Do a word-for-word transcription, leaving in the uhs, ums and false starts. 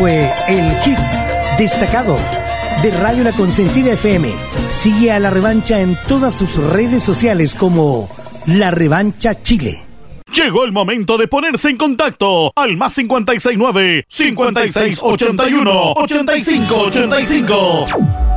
fue el hit destacado de Radio La Consentida F M. Sigue a La Revancha en todas sus redes sociales como La Revancha Chile. Llegó el momento de ponerse en contacto al más cincuenta y seis nueve, cincuenta y seis ochenta y uno, ochenta y cinco ochenta y cinco.